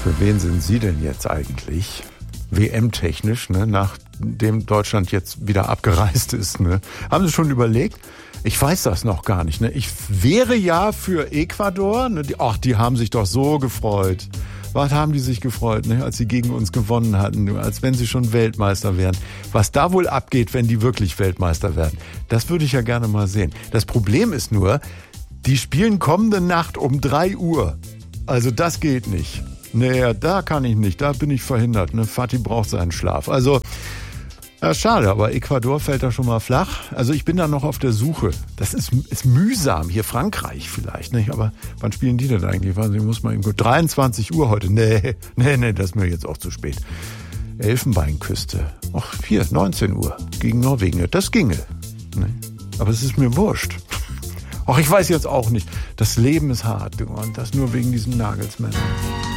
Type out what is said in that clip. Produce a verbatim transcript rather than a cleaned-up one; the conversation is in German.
Für wen sind Sie denn jetzt eigentlich? W M-technisch, ne? Nachdem Deutschland jetzt wieder abgereist ist. Ne? Haben Sie schon überlegt? Ich weiß das noch gar nicht. Ne? Ich wäre ja für Ecuador. Ne? Die, ach, die haben sich doch so gefreut. Was haben die sich gefreut, ne? Als sie gegen uns gewonnen hatten, als wenn sie schon Weltmeister wären. Was da wohl abgeht, wenn die wirklich Weltmeister werden, das würde ich ja gerne mal sehen. Das Problem ist nur, die spielen kommende Nacht um drei Uhr. Also das geht nicht. Naja, da kann ich nicht, da bin ich verhindert. Ne? Fatih braucht seinen Schlaf. Also, ja, schade, aber Ecuador fällt da schon mal flach. Also ich bin da noch auf der Suche. Das ist, ist mühsam. Hier Frankreich vielleicht, nicht? Aber wann spielen die denn eigentlich? Ich muss mal eben gut. dreiundzwanzig Uhr heute. Nee, nee, nee, das ist mir jetzt auch zu spät. Elfenbeinküste. Ach, hier, neunzehn Uhr. Gegen Norwegen. Das ginge. Nee. Aber es ist mir wurscht. Ach, ich weiß jetzt auch nicht. Das Leben ist hart. Und das nur wegen diesem Nagelsmann.